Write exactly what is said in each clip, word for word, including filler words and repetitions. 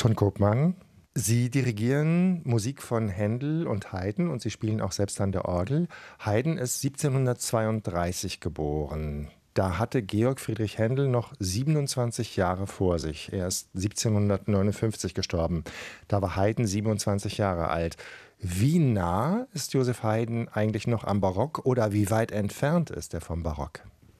Ton Koopman, Sie dirigieren Musik von Händel und Haydn und Sie spielen auch selbst an der Orgel. Haydn ist siebzehnhundertzweiunddreißig geboren. Da hatte Georg Friedrich Händel noch siebenundzwanzig Jahre vor sich. Er ist siebzehnhundertneunundfünfzig gestorben. Da war Haydn siebenundzwanzig Jahre alt. Wie nah ist Joseph Haydn eigentlich noch am Barock oder wie weit entfernt ist er vom Barock?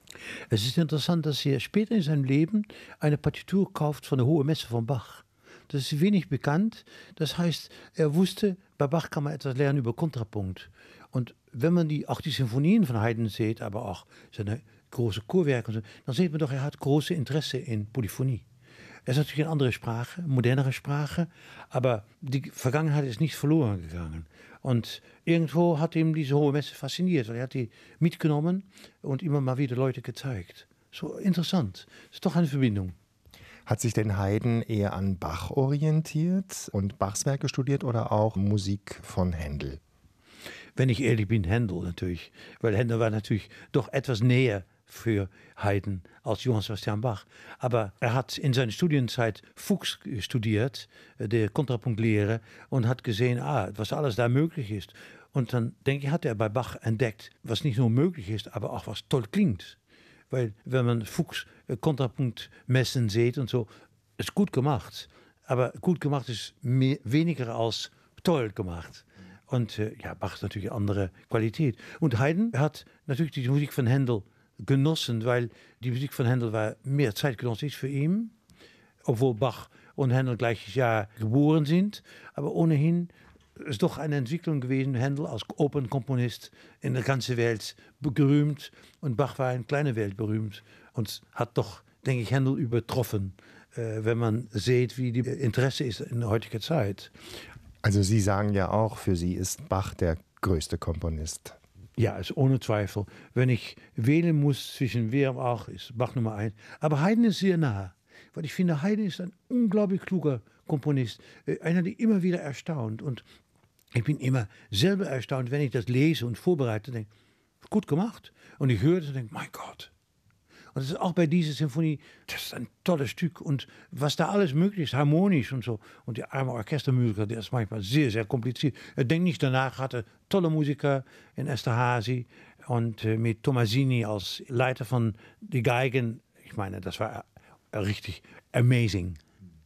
Es ist interessant, dass er später in seinem Leben eine Partitur kauft von der Hohe Messe von Bach. Das ist wenig bekannt. Das heißt, er wusste, bei Bach kann man etwas lernen über Kontrapunkt. Und wenn man die, auch die Sinfonien von Haydn sieht, aber auch seine große Chorwerke, und so, dann sieht man doch, er hat große Interesse in Polyphonie. Es ist natürlich eine andere Sprache, modernere Sprache, aber die Vergangenheit ist nicht verloren gegangen. Und irgendwo hat ihm diese Hohe Messe fasziniert, weil er hat die mitgenommen und immer mal wieder Leute gezeigt. So interessant. Das ist doch eine Verbindung. Hat sich denn Haydn eher an Bach orientiert und Bachs Werke studiert oder auch Musik von Händel? Wenn ich ehrlich bin, Händel natürlich. Weil Händel war natürlich doch etwas näher für Haydn als Johann Sebastian Bach. Aber er hat in seiner Studienzeit Fuchs studiert, der Kontrapunktlehre, und hat gesehen, ah, was alles da möglich ist. Und dann, denke ich, hat er bei Bach entdeckt, was nicht nur möglich ist, aber auch was toll klingt. Weil wenn man Fuchs Kontrapunktmessen sieht und so, ist gut gemacht. Aber gut gemacht ist mehr, weniger als toll gemacht. Und äh, ja, Bach ist natürlich eine andere Qualität. Und Haydn hat natürlich die Musik von Händel genossen, weil die Musik von Händel war mehr zeitgenössisch für ihn, obwohl Bach und Händel gleiches Jahr geboren sind. Aber ohnehin ist doch eine Entwicklung gewesen, Händel als Opernkomponist in der ganzen Welt berühmt und Bach war in kleiner Welt berühmt und hat doch, denke ich, Händel übertroffen, äh, wenn man sieht, wie die Interesse ist in der heutigen Zeit. Also Sie sagen ja auch, für Sie ist Bach der größte Komponist. Ja, ist ohne Zweifel. Wenn ich wählen muss zwischen wem auch, ist Bach Nummer eins. Aber Haydn ist sehr nah. Weil ich finde, Haydn ist ein unglaublich kluger Komponist. Einer, der immer wieder erstaunt. Und ich bin immer selber erstaunt, wenn ich das lese und vorbereite. Denke, gut gemacht. Und ich höre das und denke, mein Gott. Und das ist auch bei dieser Sinfonie, das ist ein tolles Stück. Und was da alles möglich ist, harmonisch und so. Und der arme Orchestermusiker, der ist manchmal sehr, sehr kompliziert. Er denkt nicht danach, hatte tolle Musiker in Esterházy und äh, mit Tomasini als Leiter von die Geigen. Ich meine, das war richtig amazing.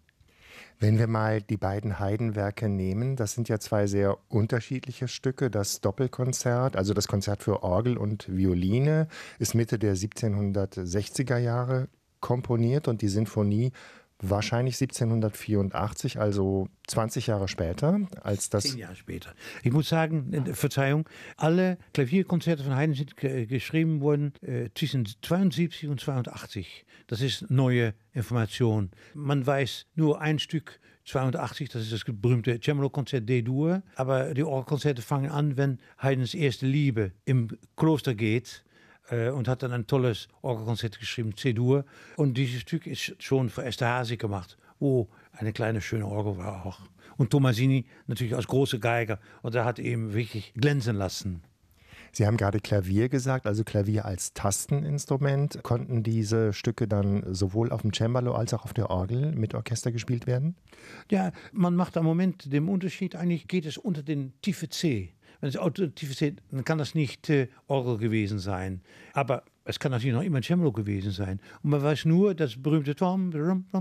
Wenn wir mal die beiden Haydn-Werke nehmen, das sind ja zwei sehr unterschiedliche Stücke. Das Doppelkonzert, also das Konzert für Orgel und Violine, ist Mitte der siebzehnhundertsechziger Jahre komponiert und die Sinfonie wahrscheinlich siebzehnhundertvierundachtzig, also zwanzig Jahre später als das. Zehn Jahre später. Ich muss sagen, Verzeihung, alle Klavierkonzerte von Haydn sind g- geschrieben worden äh, zwischen zweiundsiebzig und zweiundachtzig. Das ist neue Information. Man weiß nur ein Stück, zweiundachtzig, das ist das berühmte Cembalo-Konzert D-Dur. Aber die Orgelkonzerte fangen an, wenn Haydns erste Liebe im Kloster geht. Und hat dann ein tolles Orgelkonzert geschrieben, C-Dur. Und dieses Stück ist schon für Esterházy gemacht, wo eine kleine schöne Orgel war auch. Und Tomasini natürlich als großer Geiger und er hat eben wirklich glänzen lassen. Sie haben gerade Klavier gesagt, also Klavier als Tasteninstrument. Konnten diese Stücke dann sowohl auf dem Cembalo als auch auf der Orgel mit Orchester gespielt werden? Ja, man macht am Moment den Unterschied, eigentlich geht es unter den tiefe C. Wenn es tiefe C, dann kann das nicht äh, Orgel gewesen sein. Aber es kann natürlich noch immer ein Cembalo gewesen sein. Und man weiß nur, das berühmte Tom,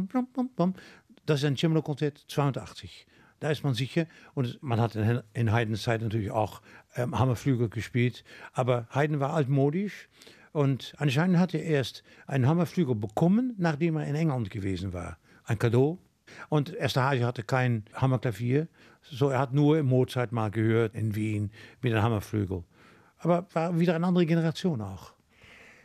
das ist ein Cembalo-Konzert zweiundachtzig. Da ist man sicher. Und man hat in, in Haydns Zeit natürlich auch ähm, Hammerflügel gespielt. Aber Haydn war altmodisch. Und anscheinend hat er erst einen Hammerflügel bekommen, nachdem er in England gewesen war. Ein Cadeau. Und Esterházy hatte kein Hammerklavier. So, er hat nur Mozart mal gehört in Wien mit einem Hammerflügel. Aber war wieder eine andere Generation auch.